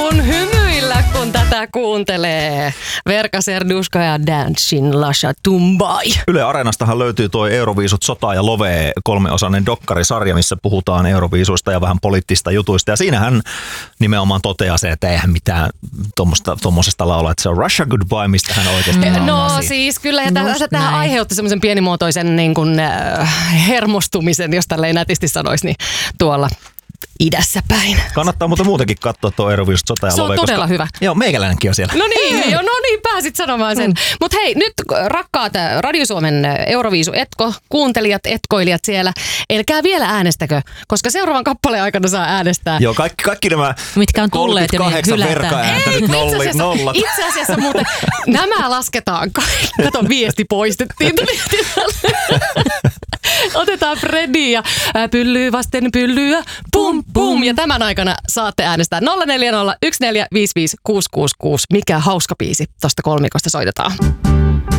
kuin hymyillä, kun tätä kuuntelee. Verka Serduska ja Dancing Lasha Tumbai. Yle Areenastahan löytyy tuo Euroviisut Sota ja Love 3-osainen dokkarisarja, missä puhutaan Euroviisuista ja vähän poliittista jutuista. Ja siinähän nimenomaan toteaa se, että eihän mitään tuommoisesta laulaa, että se on Russia Goodbye, mistä hän oikeasti No siis kyllä, ja tähän aiheutti semmoisen pienimuotoisen niin kuin, hermostumisen, jos tälleen nätisti sanoisi, niin tuolla idässä päin. Kannattaa mutta muutenkin katsoa tuo Euroviisut Sota ja Love. Se on todella hyvä. Joo, meikäläinenkin on siellä. No niin, pääsit sanomaan sen. Mutta hei, nyt rakkaat Radio Suomen Euroviisu-kuuntelijat, etkoilijat siellä, älkää vielä äänestäkö, koska seuraavan kappaleen aikana saa äänestää. Joo, kaikki nämä mitkä on tulleet ja hylätään. Verka-ääntä nyt nollat. Itse asiassa muuten nämä lasketaan kaikki. Kato, viesti poistettiin. Otetaan Freddy ja pyllyy vasten pyllyä, pum pum. Ja tämän aikana saatte äänestää 040 1455 666. Mikä hauska biisi tosta kolmikosta soitetaan.